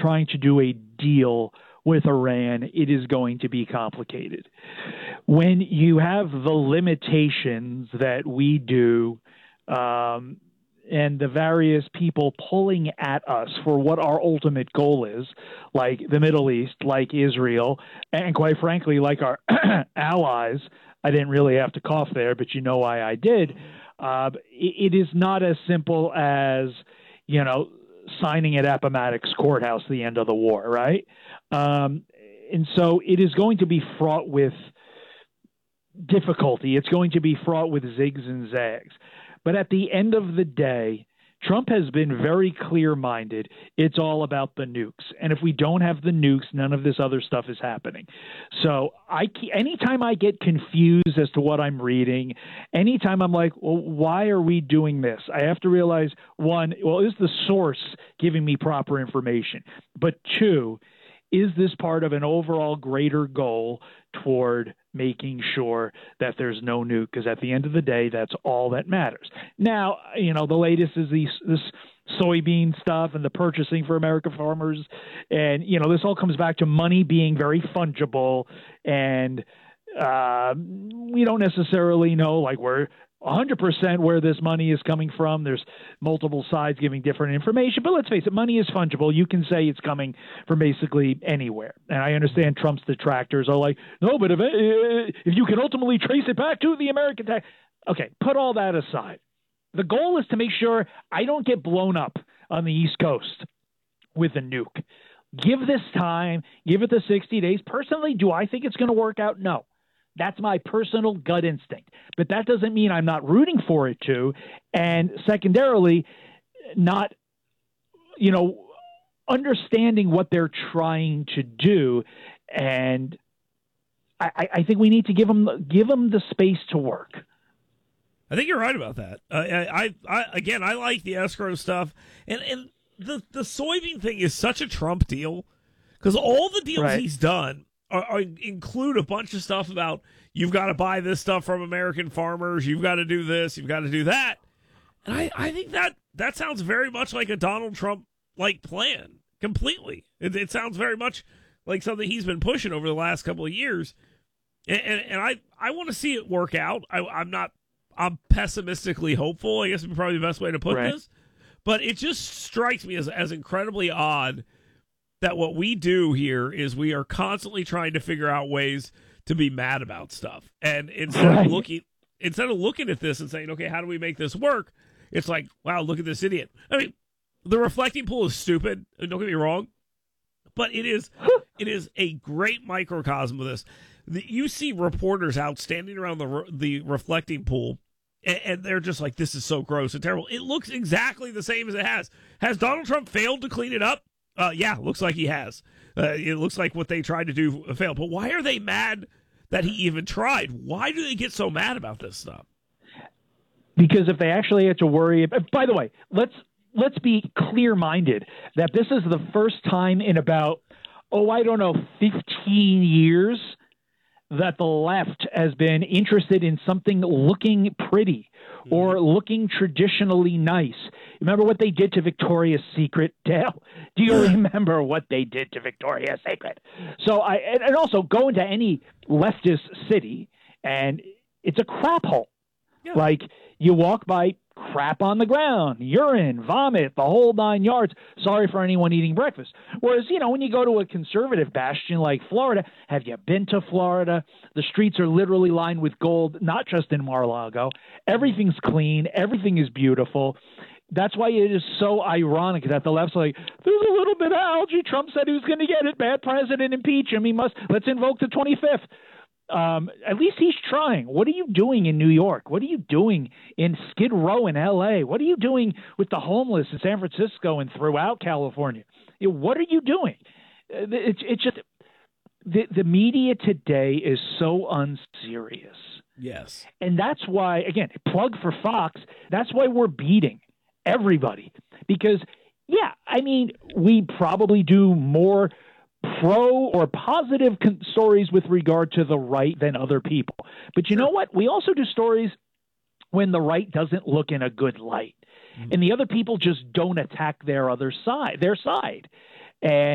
trying to do a deal with Iran, it is going to be complicated. When you have the limitations that we do, and the various people pulling at us for what our ultimate goal is, like the Middle East, like Israel, and quite frankly, like our allies. I didn't really have to cough there, but you know why I did. It is not as simple as, signing at Appomattox Courthouse the end of the war, right? And so it is going to be fraught with difficulty. It's going to be fraught with zigs and zags. But at the end of the day, Trump has been very clear-minded. It's all about the nukes. And if we don't have the nukes, none of this other stuff is happening. So anytime I get confused as to what I'm reading, anytime I'm like, well, why are we doing this? I have to realize, one, well, is the source giving me proper information? But two, is this part of an overall greater goal toward making sure that there's no nuke? Because at the end of the day, that's all that matters. Now, the latest is this soybean stuff and the purchasing for American farmers. And, this all comes back to money being very fungible. And we don't necessarily know, we're 100% where this money is coming from. There's multiple sides giving different information, but let's face it, money is fungible. You can say it's coming from basically anywhere. And I understand Trump's detractors are like, no, but if you can ultimately trace it back to the American tax. Okay, put all that aside. The goal is to make sure I don't get blown up on the East Coast with a nuke. Give this time, give it the 60 days. Personally, do I think it's going to work out? No. That's my personal gut instinct. But that doesn't mean I'm not rooting for it to. And secondarily, not, understanding what they're trying to do. And I think we need to give them the space to work. I think you're right about that. I like the escrow stuff. And the soybean thing is such a Trump deal because all the deals he's done include a bunch of stuff about you've got to buy this stuff from American farmers, you've got to do this, you've got to do that. And I think that sounds very much like a Donald Trump plan completely. It sounds very much like something he's been pushing over the last couple of years. And I want to see it work out. I'm pessimistically hopeful, I guess is probably the best way to put this. But it just strikes me as incredibly odd that what we do here is we are constantly trying to figure out ways to be mad about stuff. And instead of looking at this and saying, okay, how do we make this work? It's like, wow, look at this idiot. I mean, the reflecting pool is stupid. Don't get me wrong. But it is a great microcosm of this. You see reporters out standing around the reflecting pool, and they're just like, this is so gross and terrible. It looks exactly the same as it has. Has Donald Trump failed to clean it up? Yeah, looks like he has. It looks like what they tried to do failed. But why are they mad that he even tried? Why do they get so mad about this stuff? Because if they actually had to worry – by the way, let's be clear-minded that this is the first time in about, 15 years that the left has been interested in something looking pretty or looking traditionally nice. Remember what they did to Victoria's Secret, Dale? Do you remember what they did to Victoria's Secret? So and also go into any leftist city and it's a crap hole. Yeah. Like you walk by, crap on the ground, urine, vomit, the whole 9 yards. Sorry for anyone eating breakfast. Whereas, when you go to a conservative bastion like Florida, have you been to Florida? The streets are literally lined with gold, not just in Mar-a-Lago. Everything's clean. Everything is beautiful. That's why it is so ironic that the left's like, there's a little bit of algae. Trump said he was going to get it. Bad president, impeach him. Let's invoke the 25th. At least he's trying. What are you doing in New York? What are you doing in Skid Row in L.A.? What are you doing with the homeless in San Francisco and throughout California? What are you doing? It's just the media today is so unserious. Yes. And that's why, again, plug for Fox, that's why we're beating everybody. Because, we probably do more pro or positive stories with regard to the right than other people. But you know what? We also do stories when the right doesn't look in a good light. And the other people just don't attack their side. And